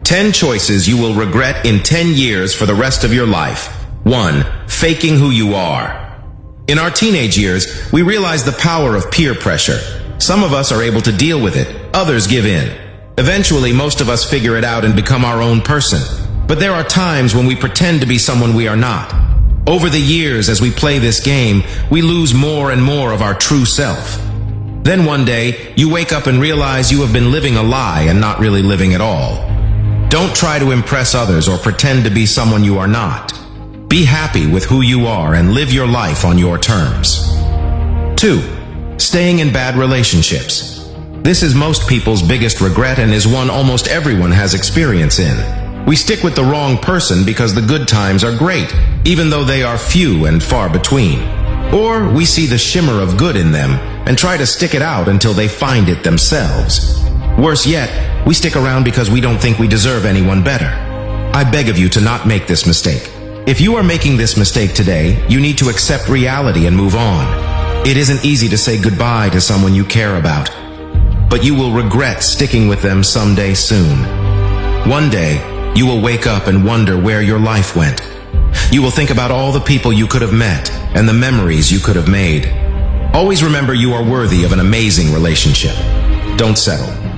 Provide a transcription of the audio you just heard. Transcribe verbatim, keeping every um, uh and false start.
ten choices you will regret in ten years for the rest of your life. one. Faking who you are. In our teenage years, we realize the power of peer pressure. Some of us are able to deal with it, others give in. Eventually, most of us figure it out and become our own person. But there are times when we pretend to be someone we are not. Over the years, as we play this game, we lose more and more of our true self. Then one day, you wake up and realize you have been living a lie and not really living at all. Don't try to impress others or pretend to be someone you are not. Be happy with who you are and live your life on your terms. two. Staying in bad relationships. This is most people's biggest regret and is one almost everyone has experience in. We stick with the wrong person because the good times are great, even though they are few and far between. Or we see the shimmer of good in them and try to stick it out until they find it themselves. Worse yet, we stick around because we don't think we deserve anyone better. I beg of you to not make this mistake. If you are making this mistake today, you need to accept reality and move on. It isn't easy to say goodbye to someone you care about, but you will regret sticking with them someday soon. One day, you will wake up and wonder where your life went. You will think about all the people you could have met and the memories you could have made. Always remember you are worthy of an amazing relationship. Don't settle.